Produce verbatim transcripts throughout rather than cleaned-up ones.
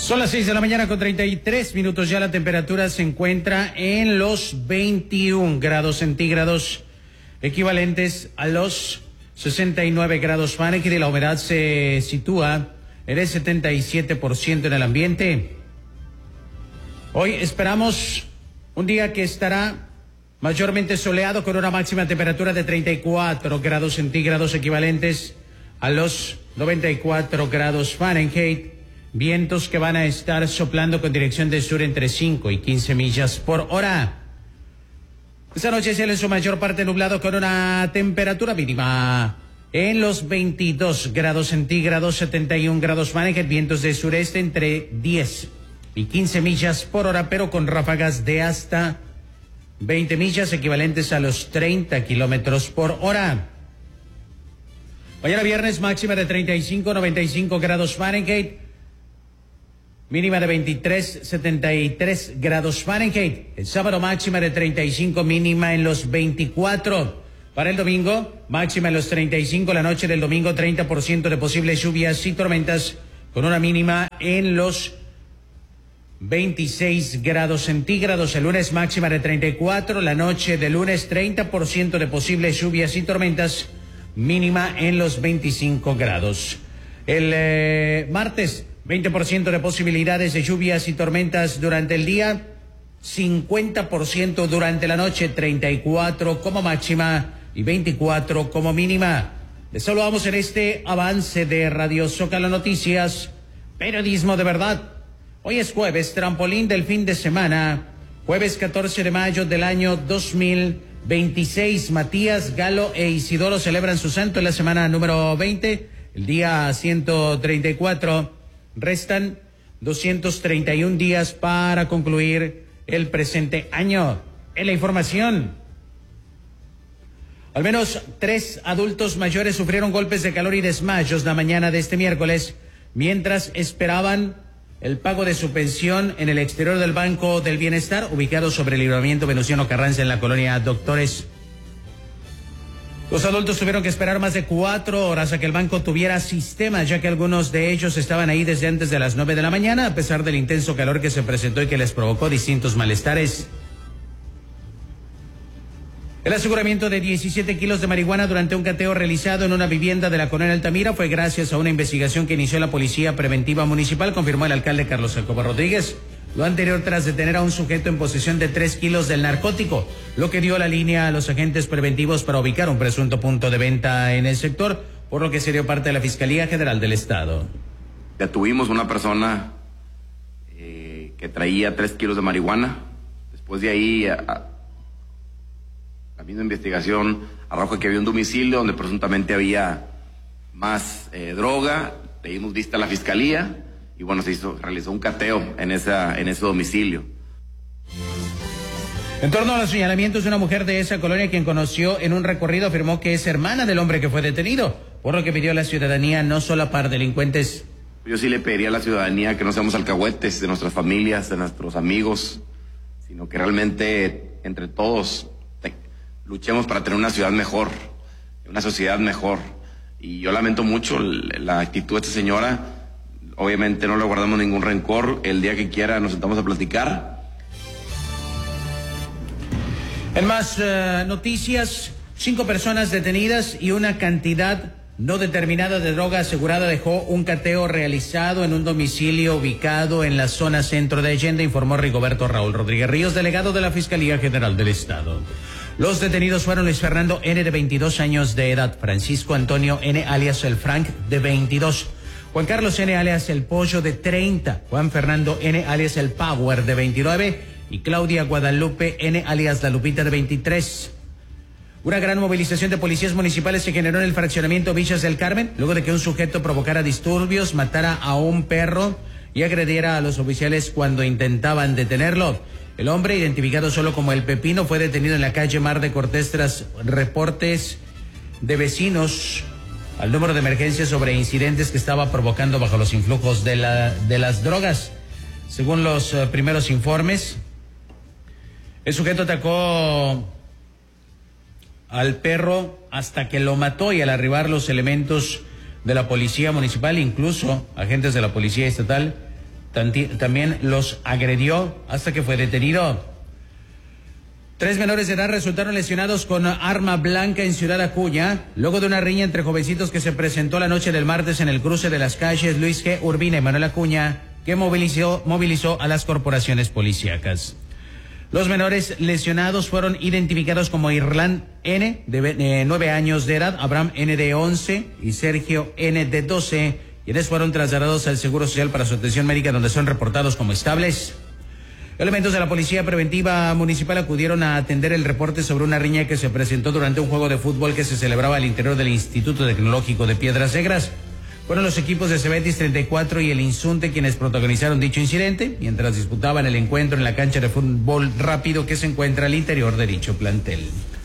Son las seis de la mañana con treinta y tres minutos. Ya la temperatura se encuentra en los veintiún grados centígrados, equivalentes a los sesenta y nueve grados Fahrenheit, y la humedad se sitúa en el setenta y siete por ciento en el ambiente. Hoy esperamos un día que estará mayormente soleado, con una máxima temperatura de treinta y cuatro grados centígrados, equivalentes a los noventa y cuatro grados Fahrenheit. Vientos que van a estar soplando con dirección del sur entre cinco y quince millas por hora. Esta noche cielo en su mayor parte nublado, con una temperatura mínima en los veintidós grados centígrados, setenta y un grados Fahrenheit. Vientos de sureste entre diez y quince millas por hora, pero con ráfagas de hasta veinte millas, equivalentes a los treinta kilómetros por hora. Mañana viernes, máxima de treinta y cinco, noventa y cinco grados Fahrenheit. Mínima de veintitrés, setenta y tres grados Fahrenheit. El sábado, máxima de treinta y cinco, mínima en los veinticuatro. Para el domingo, máxima en los treinta y cinco. La noche del domingo, treinta por ciento de posibles lluvias y tormentas, con una mínima en los veintiséis grados centígrados. El lunes, máxima de treinta y cuatro. La noche del lunes, treinta por ciento de posibles lluvias y tormentas, mínima en los veinticinco grados. El eh, martes, veinte por ciento de posibilidades de lluvias y tormentas durante el día, cincuenta por ciento durante la noche, treinta y cuatro como máxima y veinticuatro como mínima. Les saludamos en este avance de Radio Zócalo Noticias, periodismo de verdad. Hoy es jueves, trampolín del fin de semana, jueves catorce de mayo del año dos mil veintiséis. Matías, Galo e Isidoro celebran su santo en la semana número veinte, el día ciento treinta y cuatro. Restan doscientos treinta y un días para concluir el presente año. En la información, al menos tres adultos mayores sufrieron golpes de calor y desmayos la mañana de este miércoles, mientras esperaban el pago de su pensión en el exterior del Banco del Bienestar, ubicado sobre el Libramiento Venustiano Carranza en la colonia Doctores. Los adultos tuvieron que esperar más de cuatro horas a que el banco tuviera sistema, ya que algunos de ellos estaban ahí desde antes de las nueve de la mañana, a pesar del intenso calor que se presentó y que les provocó distintos malestares. El aseguramiento de diecisiete kilos de marihuana durante un cateo realizado en una vivienda de la colonia Altamira fue gracias a una investigación que inició la Policía Preventiva Municipal, confirmó el alcalde Carlos Jacobo Rodríguez. Lo anterior tras detener a un sujeto en posesión de tres kilos del narcótico, lo que dio la línea a los agentes preventivos para ubicar un presunto punto de venta en el sector, por lo que se dio parte de la Fiscalía General del Estado. Ya tuvimos una persona eh, que traía tres kilos de marihuana. Después de ahí, a, a, la misma investigación arrojó que había un domicilio donde presuntamente había más eh, droga. Le dimos vista a la Fiscalía. Y bueno, se hizo, realizó un cateo en esa, en ese domicilio. En torno a los señalamientos de una mujer de esa colonia, quien conoció en un recorrido, afirmó que es hermana del hombre que fue detenido, por lo que pidió a la ciudadanía no solapar delincuentes. Yo sí le pediría a la ciudadanía que no seamos alcahuetes de nuestras familias, de nuestros amigos, sino que realmente entre todos te, luchemos para tener una ciudad mejor, una sociedad mejor. Y yo lamento mucho la actitud de esta señora. Obviamente no le guardamos ningún rencor. El día que quiera nos sentamos a platicar. En más uh, noticias, cinco personas detenidas y una cantidad no determinada de droga asegurada dejó un cateo realizado en un domicilio ubicado en la zona centro de Allende, informó Rigoberto Raúl Rodríguez Ríos, delegado de la Fiscalía General del Estado. Los detenidos fueron Luis Fernando N., de veintidós años de edad, Francisco Antonio N., alias el Frank, de veintidós, Juan Carlos N., alias el Pollo, de treinta, Juan Fernando N., alias el Power, de veintinueve, y Claudia Guadalupe N., alias la Lupita, de veintitrés. Una gran movilización de policías municipales se generó en el fraccionamiento Villas del Carmen, luego de que un sujeto provocara disturbios, matara a un perro y agrediera a los oficiales cuando intentaban detenerlo. El hombre, identificado solo como el Pepino, fue detenido en la calle Mar de Cortés tras reportes de vecinos al número de emergencia sobre incidentes que estaba provocando bajo los influjos de, la, de las drogas. Según los uh, primeros informes, el sujeto atacó al perro hasta que lo mató, y al arribar los elementos de la policía municipal, incluso agentes de la policía estatal, también los agredió hasta que fue detenido. Tres menores de edad resultaron lesionados con arma blanca en Ciudad Acuña, luego de una riña entre jovencitos que se presentó la noche del martes en el cruce de las calles Luis G. Urbina y Manuel Acuña, que movilizó, movilizó a las corporaciones policíacas. Los menores lesionados fueron identificados como Irlán N, de nueve años de edad, Abraham N, de once, y Sergio N, de doce, quienes fueron trasladados al Seguro Social para su atención médica, donde son reportados como estables. Elementos de la Policía Preventiva Municipal acudieron a atender el reporte sobre una riña que se presentó durante un juego de fútbol que se celebraba al interior del Instituto Tecnológico de Piedras Negras. Fueron los equipos de Cebetis treinta y cuatro y el Insunte quienes protagonizaron dicho incidente, mientras disputaban el encuentro en la cancha de fútbol rápido que se encuentra al interior de dicho plantel.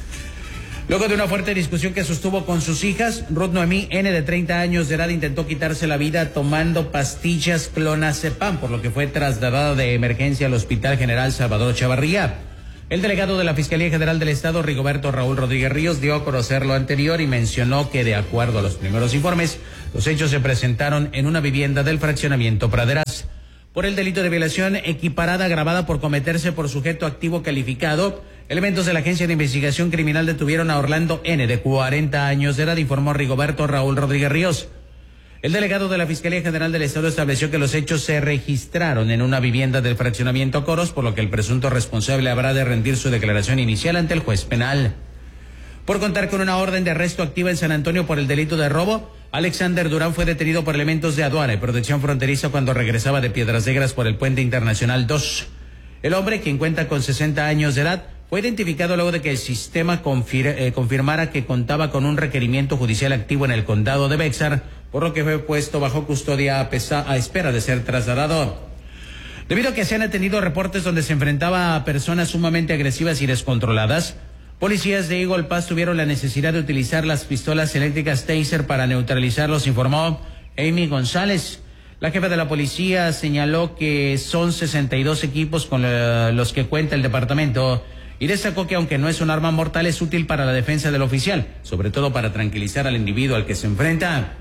Luego de una fuerte discusión que sostuvo con sus hijas, Ruth Noemí N, de treinta años de edad, intentó quitarse la vida tomando pastillas clonazepam, por lo que fue trasladada de emergencia al Hospital General Salvador Chavarría. El delegado de la Fiscalía General del Estado, Rigoberto Raúl Rodríguez Ríos, dio a conocer lo anterior y mencionó que, de acuerdo a los primeros informes, los hechos se presentaron en una vivienda del fraccionamiento Praderas. Por el delito de violación equiparada agravada por cometerse por sujeto activo calificado, elementos de la Agencia de Investigación Criminal detuvieron a Orlando N, de cuarenta años de edad, informó Rigoberto Raúl Rodríguez Ríos. El delegado de la Fiscalía General del Estado estableció que los hechos se registraron en una vivienda del fraccionamiento Coros, por lo que el presunto responsable habrá de rendir su declaración inicial ante el juez penal. Por contar con una orden de arresto activa en San Antonio por el delito de robo, Alexander Durán fue detenido por elementos de aduana y protección fronteriza cuando regresaba de Piedras Negras por el Puente Internacional dos. El hombre, quien cuenta con sesenta años de edad, fue identificado luego de que el sistema confir- eh, confirmara que contaba con un requerimiento judicial activo en el condado de Bexar, por lo que fue puesto bajo custodia a, pesa- a espera de ser trasladado. Debido a que se han atendido reportes donde se enfrentaba a personas sumamente agresivas y descontroladas, policías de Eagle Pass tuvieron la necesidad de utilizar las pistolas eléctricas Taser para neutralizarlos, informó Amy González. La jefa de la policía señaló que son sesenta y dos equipos con la, los que cuenta el departamento y destacó que, aunque no es un arma mortal, es útil para la defensa del oficial, sobre todo para tranquilizar al individuo al que se enfrenta.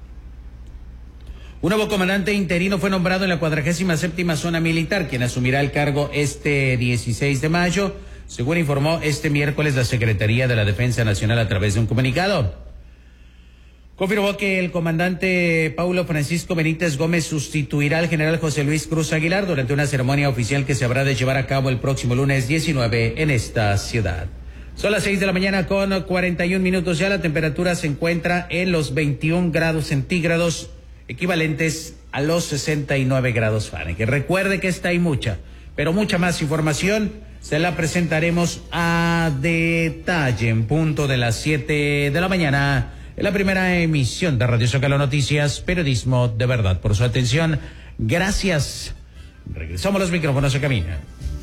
Un nuevo comandante interino fue nombrado en la cuadragésima séptima zona militar, quien asumirá el cargo este dieciséis de mayo, según informó este miércoles la Secretaría de la Defensa Nacional a través de un comunicado. Confirmó que el comandante Paulo Francisco Benítez Gómez sustituirá al general José Luis Cruz Aguilar durante una ceremonia oficial que se habrá de llevar a cabo el próximo lunes diecinueve en esta ciudad. Son las seis de la mañana con cuarenta y un minutos ya. La temperatura se encuentra en los veintiún grados centígrados, equivalentes a los sesenta y nueve grados Fahrenheit. Recuerde que esta y mucha, pero mucha más información se la presentaremos a detalle en punto de las siete de la mañana en la primera emisión de Radio Zócalo Noticias, periodismo de verdad. Por su atención, gracias. Regresamos a los micrófonos a cabina.